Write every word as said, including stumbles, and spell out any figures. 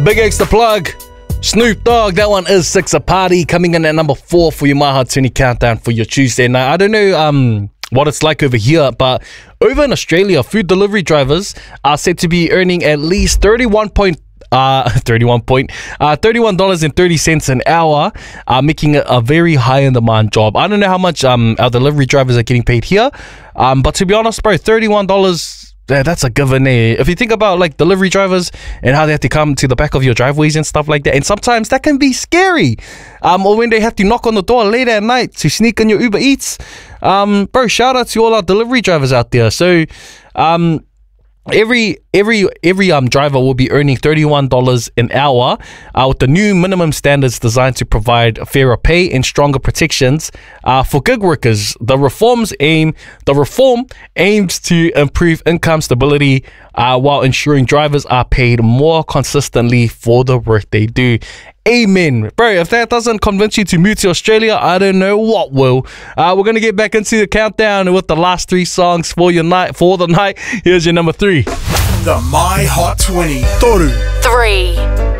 Big X the plug. Snoop Dogg, that one is Six a Party, coming in at number four for your My Hot twenty countdown for your Tuesday night. I don't know um what it's like over here, but over in Australia, food delivery drivers are said to be earning at least thirty-one point uh thirty-one point uh thirty-one dollars and thirty cents an hour, uh making it a very high in demand job. I don't know how much um our delivery drivers are getting paid here, um but to be honest, bro, thirty-one dollars, yeah, that's a given, eh? If you think about like delivery drivers and how they have to come to the back of your driveways and stuff like that, and sometimes that can be scary, um, or when they have to knock on the door late at night to sneak in your Uber Eats, um, bro, shout out to all our delivery drivers out there. So, um, Every every every um driver will be earning thirty-one dollars an hour, uh, with the new minimum standards designed to provide fairer pay and stronger protections uh, for gig workers. The reforms aim the reform aims to improve income stability uh, while ensuring drivers are paid more consistently for the work they do. Amen, bro. If that doesn't convince you to move to Australia, I don't know what will. Uh, we're gonna get back into the countdown with the last three songs for your night for the night. Here's your number three. The My Hot twenty. Toru. Three.